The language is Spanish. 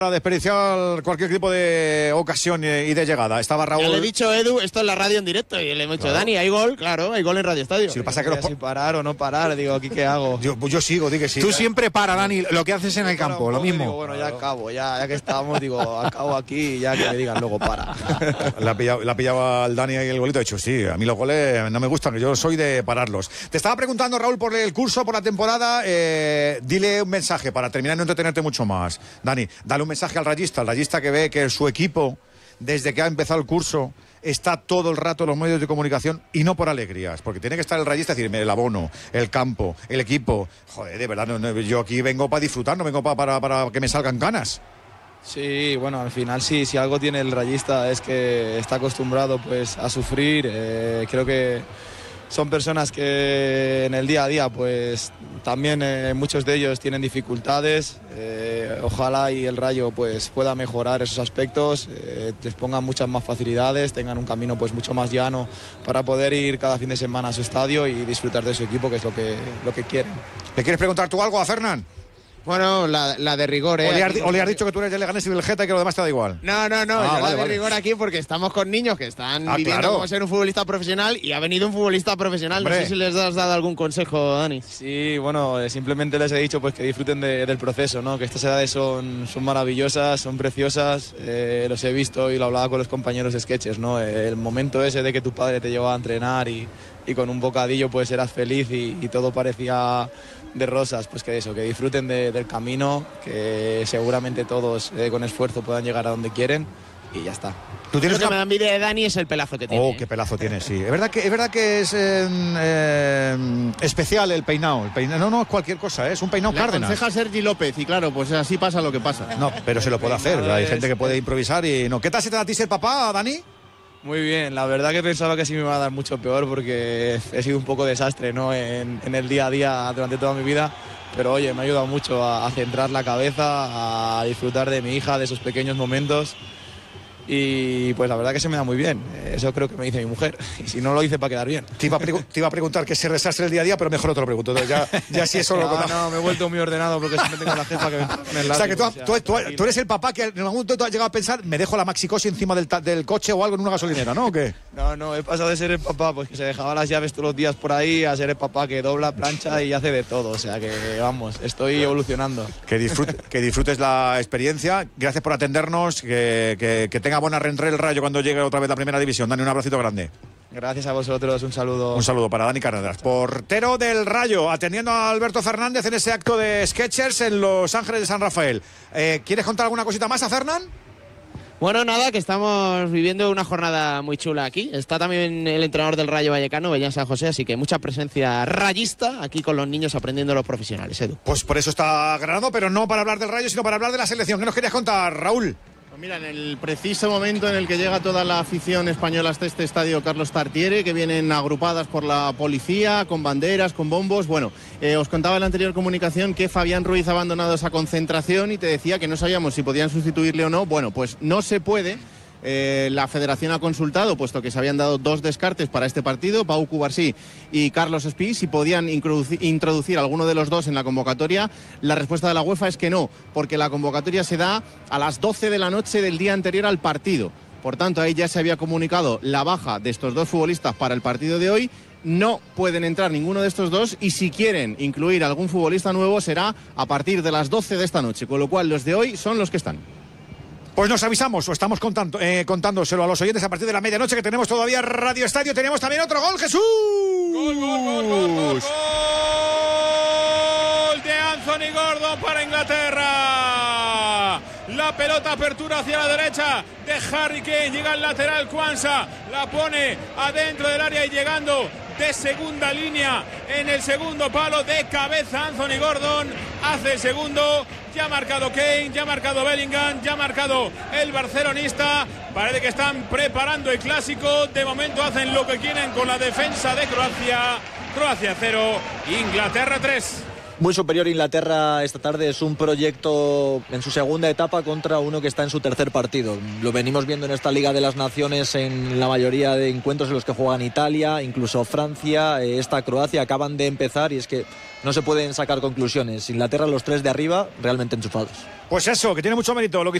Para desperdiciar cualquier tipo de ocasión y de llegada. Estaba Raúl. Ya le he dicho, Edu, esto es la radio en directo. Y le hemos dicho, Dani, hay gol, claro, hay gol en Radio Estadio. Si lo pasa que si parar o no parar, digo, ¿aquí qué hago? Yo sigo, di que sí. Tú siempre para, Dani, lo que haces en el campo, lo mismo. Digo, bueno, ya acabo, ya que estábamos, digo, acabo aquí y ya que me digan luego para. La pillaba al Dani ahí el golito. He dicho, sí, a mí los goles no me gustan, yo soy de pararlos. Te estaba preguntando, Raúl, por el curso, por la temporada. Dile un mensaje para terminar y no entretenerte mucho más. Dani, dale un mensaje al rayista que ve que su equipo, desde que ha empezado el curso, está todo el rato en los medios de comunicación y no por alegrías, porque tiene que estar el rayista, decirme el abono, el campo, el equipo. Joder, de verdad, yo aquí vengo para disfrutar, no vengo para que me salgan ganas. Sí, bueno, al final sí, si algo tiene el rayista es que está acostumbrado pues a sufrir. Creo que son personas que en el día a día pues también muchos de ellos tienen dificultades. Ojalá y el Rayo pues pueda mejorar esos aspectos, les pongan muchas más facilidades, tengan un camino pues mucho más llano para poder ir cada fin de semana a su estadio y disfrutar de su equipo, que es lo que quieren. ¿Le quieres preguntar tú algo a Fernán? Bueno, la de rigor, ¿eh? O le has dicho que tú eres de Leganés y del Geta y que lo demás te da igual. No, la de rigor aquí porque estamos con niños que están viviendo como ser un futbolista profesional y ha venido un futbolista profesional. Hombre. No sé si les has dado algún consejo, Dani. Sí, bueno, simplemente les he dicho pues que disfruten del proceso, ¿no? Que estas edades son maravillosas, son preciosas, los he visto y lo hablaba con los compañeros de sketches, ¿no? El momento ese de que tu padre te llevaba a entrenar y con un bocadillo pues eras feliz y todo parecía de rosas, pues que eso, que disfruten del camino, que seguramente todos con esfuerzo puedan llegar a donde quieren y ya está. Lo que me da envidia de Dani es el pelazo que tiene. Oh, qué pelazo tiene, sí. Es verdad que es especial el peinado. No es cualquier cosa, es un peinado Cárdenas. Le aconseja Sergi López y claro, pues así pasa lo que pasa. No, pero se lo puede hacer, hay gente que puede improvisar y no. ¿Qué tal se te da a ti ser papá, Dani? Muy bien, la verdad que pensaba que sí me iba a dar mucho peor porque he sido un poco desastre, ¿no? en el día a día durante toda mi vida, pero oye, me ha ayudado mucho a centrar la cabeza, a disfrutar de mi hija, de esos pequeños momentos y pues la verdad que se me da muy bien, eso creo que me dice mi mujer y si no lo hice para quedar bien. Te iba a preguntar que se desastre el día a día, pero mejor no te lo pregunto, ya si eso No, me he vuelto muy ordenado porque siempre tengo a la jefa que me pone el látigo. O sea, que tú eres el papá que en algún momento tú has llegado a pensar, me dejo la maxicosi encima del coche o algo en una gasolinera, ¿no? ¿O qué? No, he pasado de ser el papá pues que se dejaba las llaves todos los días por ahí a ser el papá que dobla, plancha y hace de todo, o sea que vamos, estoy evolucionando. Que disfrutes la experiencia, gracias por atendernos, que tenga buena reentré el Rayo cuando llegue otra vez la primera división. Dani, un abracito grande. Gracias a vosotros, un saludo. Un saludo para Dani Cárdenas, portero del Rayo, atendiendo a Alberto Fernández en ese acto de Sketchers en Los Ángeles de San Rafael. ¿Quieres contar alguna cosita más a Fernán? Bueno, nada, que estamos viviendo una jornada muy chula aquí. Está también el entrenador del Rayo Vallecano, Bellán San José, así que mucha presencia rayista aquí con los niños aprendiendo los profesionales, Edu. Pues por eso está Granado, pero no para hablar del Rayo, sino para hablar de la selección. ¿Qué nos querías contar, Raúl? Pues mira, en el preciso momento en el que llega toda la afición española hasta este estadio Carlos Tartiere, que vienen agrupadas por la policía, con banderas, con bombos. Bueno, os contaba en la anterior comunicación que Fabián Ruiz ha abandonado esa concentración y te decía que no sabíamos si podían sustituirle o no. Bueno, pues no se puede. La federación ha consultado, puesto que se habían dado 2 descartes para este partido, Pau Cubarsí y Carlos Espí, si podían introducir alguno de los dos en la convocatoria. La respuesta de la UEFA es que no, porque la convocatoria se da a las 12 de la noche del día anterior al partido. Por tanto, ahí ya se había comunicado la baja de estos 2 futbolistas para el partido de hoy. No pueden entrar ninguno de estos 2 y si quieren incluir algún futbolista nuevo será a partir de las 12 de esta noche, con lo cual los de hoy son los que están. Pues nos avisamos, o estamos contándoselo a los oyentes a partir de la medianoche, que tenemos todavía Radio Estadio. Tenemos también otro gol, Jesús. Gol de Anthony Gordon para Inglaterra. La pelota apertura hacia la derecha de Harry Kane, llega al lateral Kwanza, la pone adentro del área y llegando de segunda línea en el segundo palo de cabeza Anthony Gordon, hace el segundo. Ya ha marcado Kane, ya ha marcado Bellingham, ya ha marcado el barcelonista. Parece que están preparando el clásico. De momento hacen lo que quieren con la defensa de Croacia. Croacia 0, Inglaterra 3. Muy superior Inglaterra esta tarde, es un proyecto en su segunda etapa contra uno que está en su tercer partido. Lo venimos viendo en esta Liga de las Naciones en la mayoría de encuentros en los que juegan Italia, incluso Francia, esta Croacia, acaban de empezar y es que no se pueden sacar conclusiones. Inglaterra, los tres de arriba, realmente enchufados. Pues eso, que tiene mucho mérito lo que